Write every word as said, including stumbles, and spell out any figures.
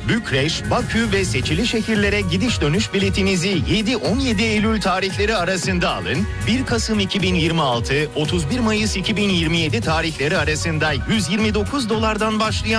Bükreş, Bakü ve seçili şehirlere gidiş dönüş biletinizi yedi on yedi Eylül tarihleri arasında alın. bir Kasım iki bin yirmi altı, otuz bir Mayıs iki bin yirmi yedi tarihleri arasında yüz yirmi dokuz dolardan başlayan